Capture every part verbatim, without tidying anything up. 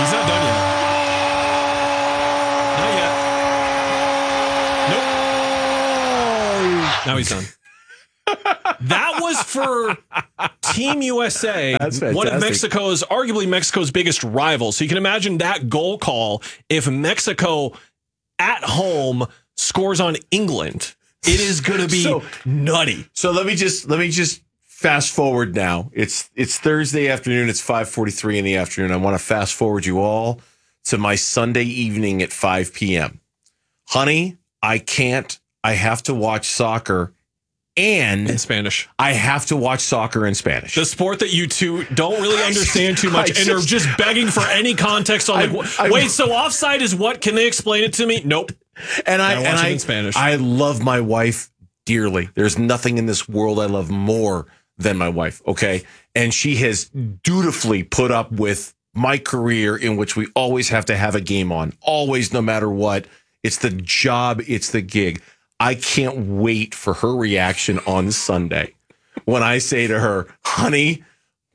He's not done yet. Not yet. Nope. Now he's done. That was for Team U S A, one of Mexico's, arguably Mexico's biggest rivals. So you can imagine that goal call if Mexico at home scores on England. It is going to be so nutty. So let me just let me just fast forward now. It's it's Thursday afternoon. It's five forty-three in the afternoon. I want to fast forward you all to my Sunday evening at five p.m. Honey, I can't. I have to watch soccer. And in Spanish. I have to watch soccer in Spanish. The sport that you two don't really understand too much and just, are just begging for any context on. Like, I, I, wait, so offside is what? Can they explain it to me? Nope. And I, I watch and it I, in Spanish. I love my wife dearly. There's nothing in this world I love more than my wife. Okay. And she has dutifully put up with my career in which we always have to have a game on. Always, no matter what. It's the job. It's the gig. I can't wait for her reaction on Sunday when I say to her, honey,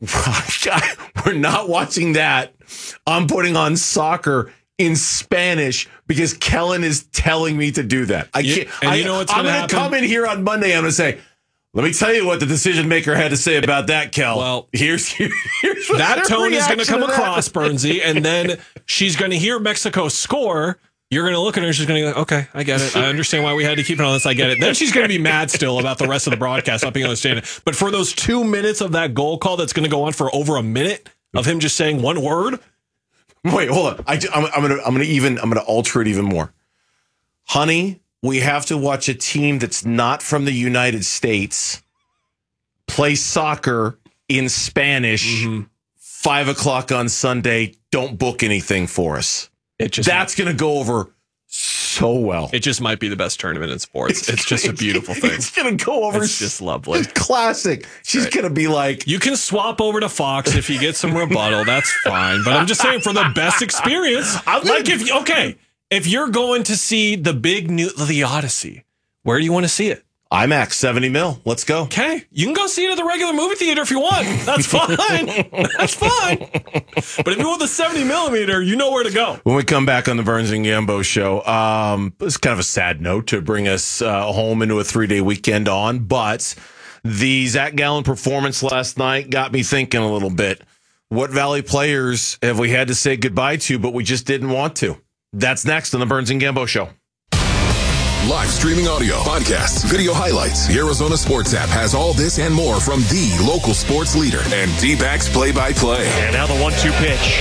we're not watching that. I'm putting on soccer in Spanish because Kellen is telling me to do that. I can't. And I, you know what's I'm going to come in here on Monday. I'm going to say, let me tell you what the decision maker had to say about that, Kel. Well, here's, here's that tone is going to come to across, Bernsey, and then she's going to hear Mexico score. You're going to look at her and she's going to be like, okay, I get it. I understand why we had to keep it on this. I get it. Then she's going to be mad still about the rest of the broadcast not being able to understand it. But for those two minutes of that goal call that's going to go on for over a minute of him just saying one word. Wait, hold on. I, I'm, I'm going to I'm going to even I'm going to alter it even more. Honey, we have to watch a team that's not from the United States play soccer in Spanish. Mm-hmm. Five o'clock on Sunday. Don't book anything for us. It just That's going to go over so well. It just might be the best tournament in sports. It's, it's just a beautiful thing. It's going to go over. It's just lovely. It's classic. She's right. going to be like... You can swap over to Fox if you get some rebuttal. That's fine. But I'm just saying for the best experience. I'm like gonna... if Okay, if you're going to see the big new... The Odyssey, where do you want to see it? IMAX, seventy mil. Let's go. Okay. You can go see it at the regular movie theater if you want. That's fine. That's fine. But if you want the seventy millimeter, you know where to go. When we come back on the Burns and Gambo show, um, it's kind of a sad note to bring us uh, home into a three-day weekend on, but the Zach Gallen performance last night got me thinking a little bit. What Valley players have we had to say goodbye to, but we just didn't want to? That's next on the Burns and Gambo show. Live streaming audio, podcasts, video highlights. The Arizona Sports app has all this and more from the local sports leader and D-backs play-by-play. And now the one two pitch.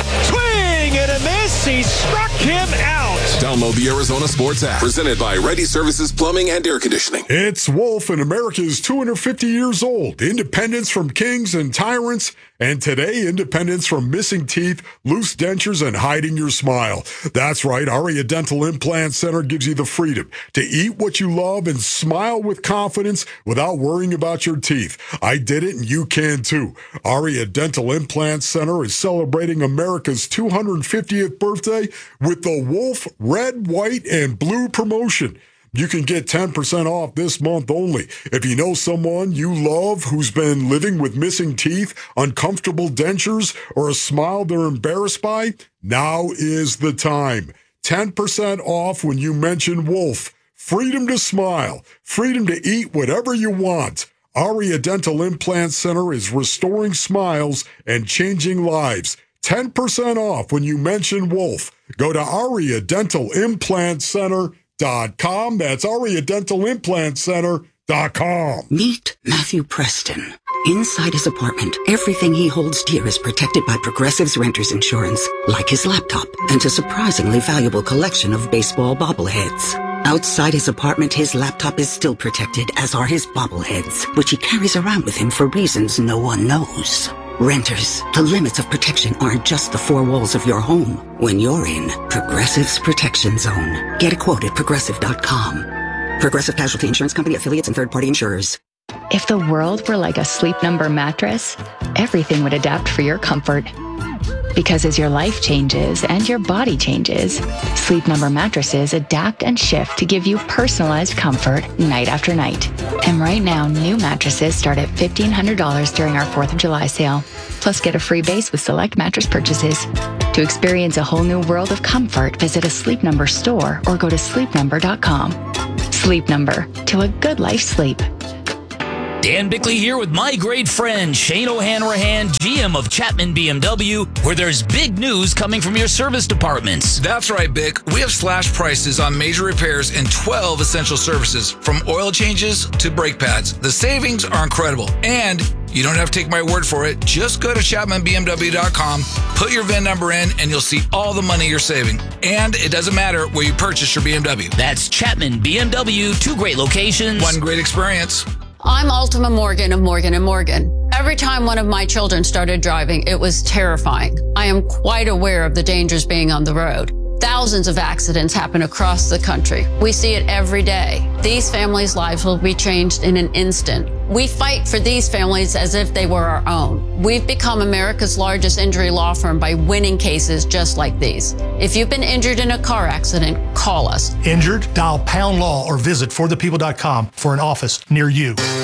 Swing and a miss. He struck him out. Download the Arizona Sports app. Presented by Ready Services Plumbing and Air Conditioning. It's Wolf, and America is two hundred fifty years old. Independence from kings and tyrants. And today, independence from missing teeth, loose dentures, and hiding your smile. That's right. Aria Dental Implant Center gives you the freedom to eat what you love and smile with confidence without worrying about your teeth. I did it, and you can too. Aria Dental Implant Center is celebrating America's two hundred fiftieth birthday with the Wolf Red, White, and Blue promotion. You can get ten percent off this month only. If you know someone you love who's been living with missing teeth, uncomfortable dentures, or a smile they're embarrassed by, now is the time. ten percent off when you mention Wolf. Freedom to smile. Freedom to eat whatever you want. Aria Dental Implant Center is restoring smiles and changing lives. ten percent off when you mention Wolf. Go to aria dental implant center dot com. That's aria dental implant center dot com. Meet Matthew Preston. Inside his apartment, everything he holds dear is protected by Progressive's Renter's Insurance, like his laptop and a surprisingly valuable collection of baseball bobbleheads. Outside his apartment, his laptop is still protected, as are his bobbleheads, which he carries around with him for reasons no one knows. Renters, the limits of protection aren't just the four walls of your home. When you're in Progressive's Protection Zone, get a quote at progressive dot com. Progressive Casualty Insurance Company, affiliates, and third-party insurers. If the world were like a Sleep Number mattress, everything would adapt for your comfort. Because as your life changes and your body changes, Sleep Number mattresses adapt and shift to give you personalized comfort night after night. And right now, new mattresses start at fifteen hundred dollars during our fourth of July sale. Plus, get a free base with select mattress purchases. To experience a whole new world of comfort, visit a Sleep Number store or go to sleep number dot com. Sleep Number, to a good life sleep. Dan Bickley here with my great friend Shane O'Hanrahan, G M of Chapman B M W, where there's big news coming from your service departments. That's right, Bick. We have slash prices on major repairs and twelve essential services, from oil changes to brake pads. The savings are incredible, and you don't have to take my word for it. Just go to chapman b m w dot com, put your V I N number in, and you'll see all the money you're saving. And it doesn't matter where you purchase your B M W. That's Chapman B M W, two great locations, one great experience. I'm Ultima Morgan of Morgan and Morgan. Every time one of my children started driving, it was terrifying. I am quite aware of the dangers being on the road. Thousands of accidents happen across the country. We see it every day. These families' lives will be changed in an instant. We fight for these families as if they were our own. We've become America's largest injury law firm by winning cases just like these. If you've been injured in a car accident, call us. Injured? Dial pound law or visit for the people dot com for an office near you.